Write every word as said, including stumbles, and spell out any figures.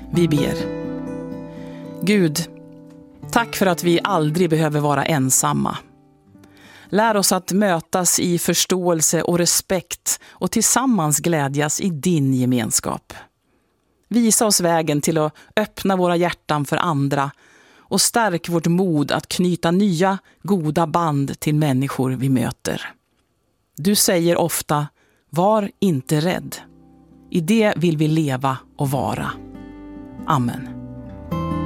Vi ber. Gud, tack för att vi aldrig behöver vara ensamma. Lär oss att mötas i förståelse och respekt och tillsammans glädjas i din gemenskap. Visa oss vägen till att öppna våra hjärtan för andra och stärk vårt mod att knyta nya, goda band till människor vi möter. Du säger ofta, var inte rädd. I det vill vi leva och vara. Amen.